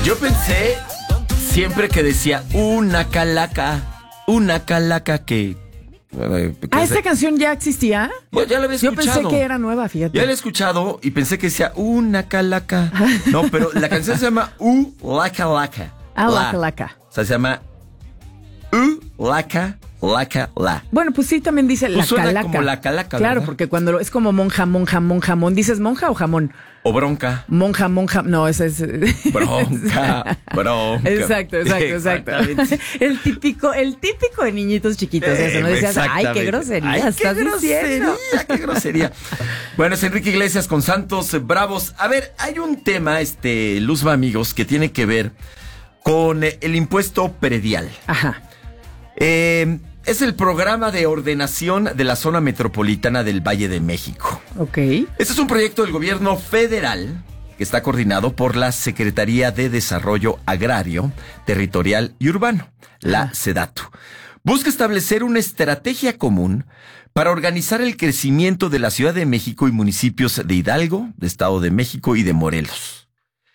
Yo pensé siempre que decía una calaca que... ¿Esta canción ya existía? Pues ya la había Yo escuchado. pensé que era nueva, fíjate. Ya la he escuchado y pensé que decía una calaca. No, pero la canción se llama Laca Laca. Laca Laca. O sea, se llama Laca La. Bueno, pues sí, también dice la Pues suena calaca. como la calaca, claro, ¿verdad? porque cuando es como monja. ¿Dices monja o jamón? O bronca. Monja. No, ese es... Bronca. Exacto. Exactamente. El típico de niñitos chiquitos, eso, ¿no? Decías, ay, qué grosería estás diciendo. Qué grosería. Bueno, es Enrique Iglesias con Santos Bravos. A ver, hay un tema, Luzma, amigos, que tiene que ver con el impuesto predial. Ajá. Es el programa de ordenación de la zona metropolitana del Valle de México. Ok. Este es un proyecto del gobierno federal que está coordinado por la Secretaría de Desarrollo Agrario, Territorial y Urbano, la SEDATU. Busca establecer una estrategia común para organizar el crecimiento de la Ciudad de México y municipios de Hidalgo, de Estado de México y de Morelos.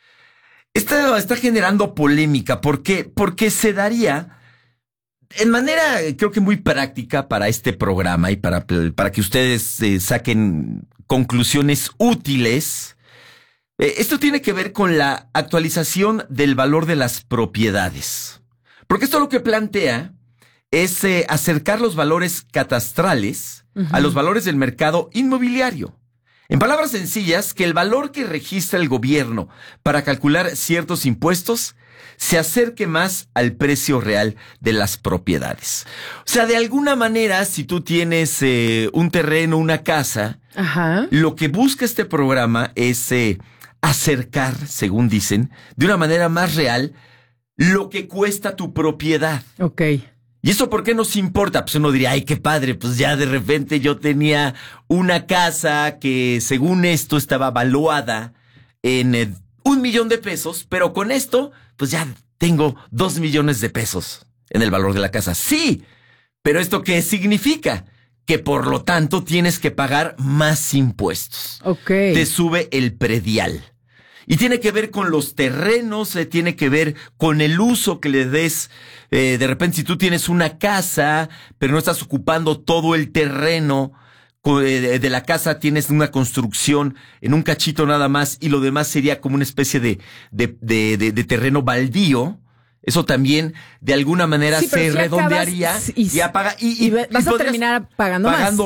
Está generando polémica. ¿Por qué? Porque se daría en manera, creo que muy práctica para este programa y para que ustedes saquen conclusiones útiles. Esto tiene que ver con la actualización del valor de las propiedades. Porque esto lo que plantea es acercar los valores catastrales a los valores del mercado inmobiliario. En palabras sencillas, que el valor que registra el gobierno para calcular ciertos impuestos se acerque más al precio real de las propiedades. O sea, de alguna manera, si tú tienes un terreno, una casa, Ajá. lo que busca este programa es acercar, según dicen, de una manera más real lo que cuesta tu propiedad. Ok. ¿Y eso por qué nos importa? Pues uno diría, ay, qué padre, pues ya de repente yo tenía una casa que según esto estaba valuada en 1,000,000 de pesos, pero con esto, pues ya tengo 2 millones de pesos en el valor de la casa. Sí, pero ¿esto qué significa? Que por lo tanto tienes que pagar más impuestos. Ok. Te sube el predial. Y tiene que ver con los terrenos, tiene que ver con el uso que le des. De repente, si tú tienes una casa, pero no estás ocupando todo el terreno de la casa, tienes una construcción en un cachito nada más y lo demás sería como una especie de terreno baldío. Eso también, de alguna manera, Sí, se si redondearía acabas y vas a terminar pagando más.